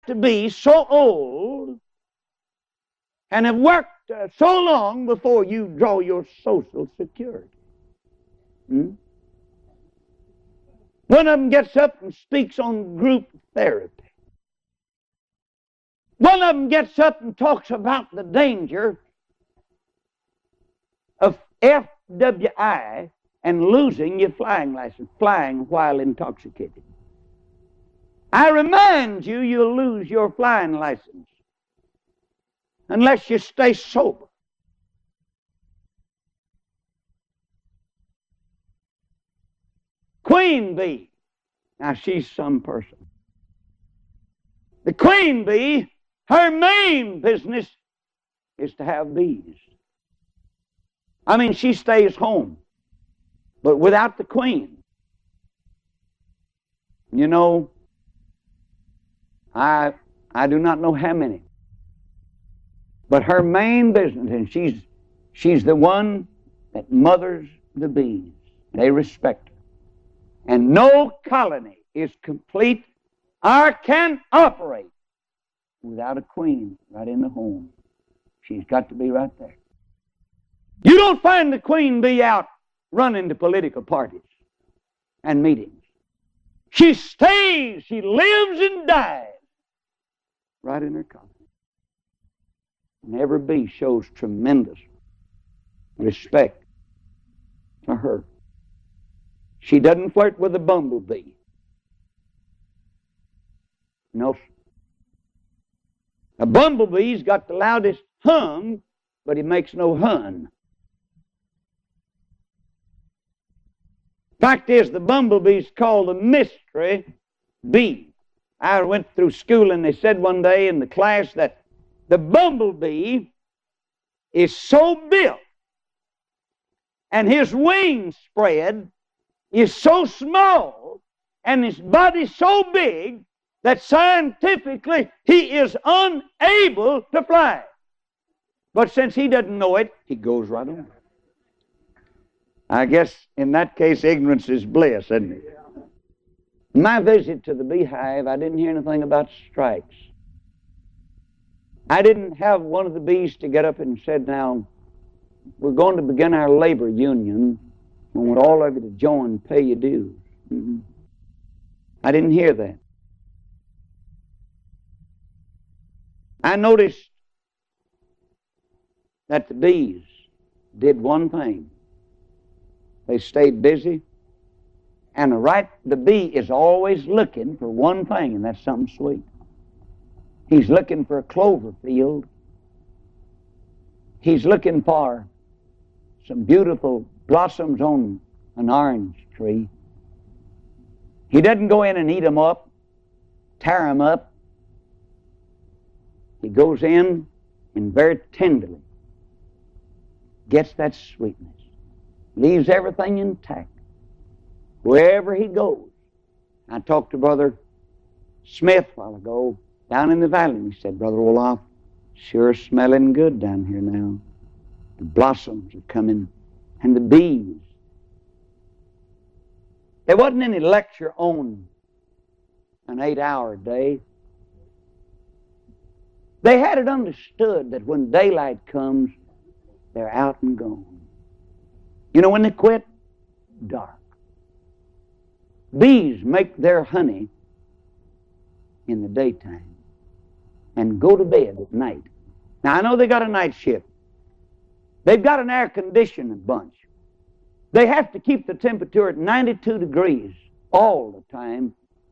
to be so old and have worked so long before you draw your Social Security. One of them gets up and speaks on group therapy. One of them gets up and talks about the danger of FWI and losing your flying license, flying while intoxicated. I remind you, you'll lose your flying license unless you stay sober. Queen bee. Now, she's some person. The queen bee, her main business is to have bees. I mean, she stays home, but without the queen. You know, I do not know how many, but her main business, and she's the one that mothers the bees. They respect her. And no colony is complete or can operate without a queen right in the home. She's got to be right there. You don't find the queen bee out running to political parties and meetings. She stays, she lives and dies right in her colony. And every bee shows tremendous respect for her. She doesn't flirt with a bumblebee. No. A bumblebee's got the loudest hum, but he makes no hun. Fact is, the bumblebee's called a mystery bee. I went through school and they said one day in the class that the bumblebee is so built and his wings spread is so small and his body so big that scientifically he is unable to fly. But since he doesn't know it, he goes right on. I guess in that case, ignorance is bliss, isn't it? My visit to the beehive, I didn't hear anything about strikes. I didn't have one of the bees to get up and said, now, we're going to begin our labor union. I want all of you to join and pay your dues. I didn't hear that. I noticed that the bees did one thing. They stayed busy. And the bee is always looking for one thing, and that's something sweet. He's looking for a clover field. He's looking for some beautiful blossoms on an orange tree. He doesn't go in and eat them up, tear them up. He goes in and very tenderly gets that sweetness, leaves everything intact. Wherever he goes. I talked to Brother Smith a while ago down in the valley, and he said, Brother Olaf, sure smelling good down here now. The blossoms are coming, and the bees. There wasn't any lecture on an 8-hour day. They had it understood that when daylight comes, they're out and gone. You know when they quit? Dark. Bees make their honey in the daytime and go to bed at night. Now, I know they got a night shift. They've got an air-conditioned bunch. They have to keep the temperature at 92 degrees all the time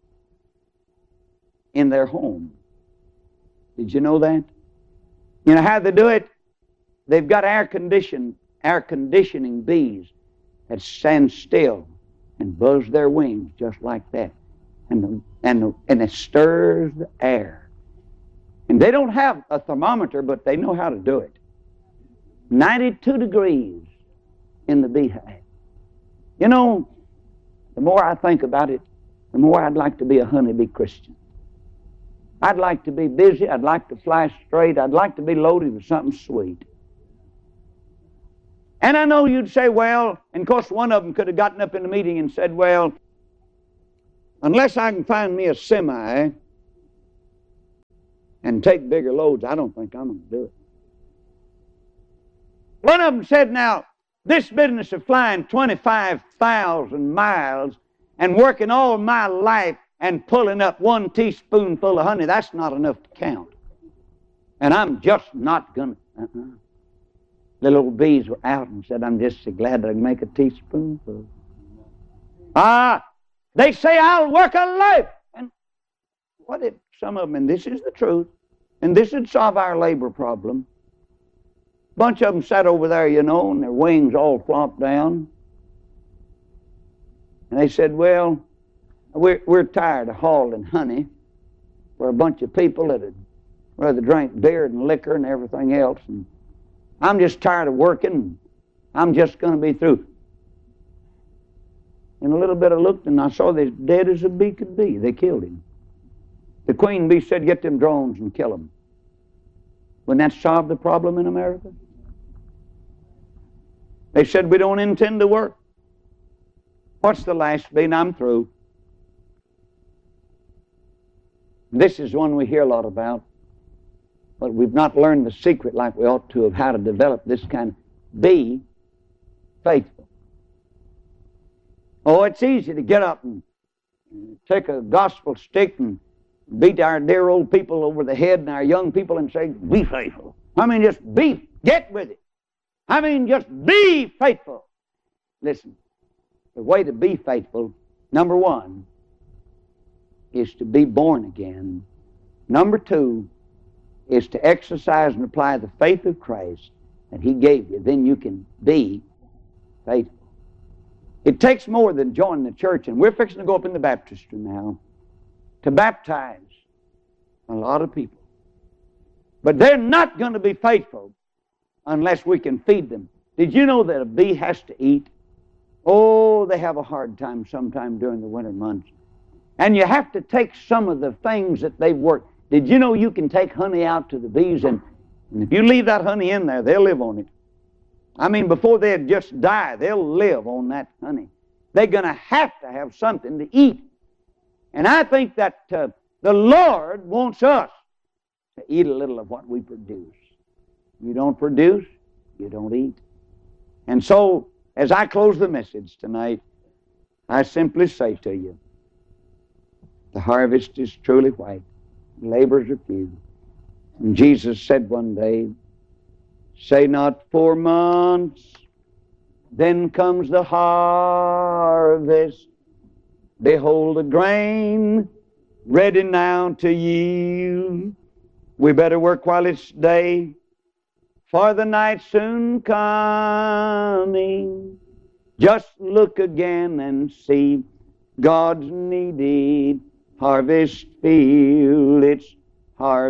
in their home. Did you know that? You know how they do it? They've got air-conditioning bees that stand still and buzz their wings just like that. And it stirs the air. And they don't have a thermometer, but they know how to do it. 92 degrees in the beehive. You know, the more I think about it, the more I'd like to be a honeybee Christian. I'd like to be busy. I'd like to fly straight. I'd like to be loaded with something sweet. And I know you'd say, well, and of course one of them could have gotten up in the meeting and said, well, unless I can find me a semi and take bigger loads, I don't think I'm going to do it. One of them said, now, this business of flying 25,000 miles and working all my life and pulling up 1 teaspoonful of honey, that's not enough to count. And I'm just not going to. Little old bees were out and said, I'm just so glad that I can make a teaspoonful. They say I'll work a life. And what if some of them, and this is the truth, and this would solve our labor problem. A bunch of them sat over there, you know, and their wings all flopped down. And they said, well, we're tired of hauling honey for a bunch of people that would rather drink beer and liquor and everything else. And I'm just tired of working. I'm just going to be through. And a little bit I looked and I saw this dead as a bee could be. They killed him. The queen bee said, get them drones and kill them. Wouldn't that solve the problem in America? They said, we don't intend to work. What's the last bee? And I'm through. This is one we hear a lot about, but we've not learned the secret like we ought to of how to develop this kind of be faithful. Oh, it's easy to get up and take a gospel stick and beat our dear old people over the head and our young people and say, be faithful. I mean, just get with it. I mean, just be faithful. Listen, the way to be faithful, number one, is to be born again. Number two is to exercise and apply the faith of Christ that He gave you. Then you can be faithful. It takes more than joining the church, and we're fixing to go up in the baptistry now to baptize a lot of people. But they're not going to be faithful unless we can feed them. Did you know that a bee has to eat? Oh, they have a hard time sometime during the winter months. And you have to take some of the things that they've worked. Did you know you can take honey out to the bees, and if you leave that honey in there, they'll live on it. I mean, before they just die, they'll live on that honey. They're going to have something to eat. And I think that the Lord wants us to eat a little of what we produce. You don't produce, you don't eat. And so, as I close the message tonight, I simply say to you, the harvest is truly white, laborers are few. And Jesus said one day, say not 4 months, then comes the harvest. Behold the grain, ready now to yield. We better work while it's day, for the night soon coming. Just look again and see God's needed harvest field. It's harvest.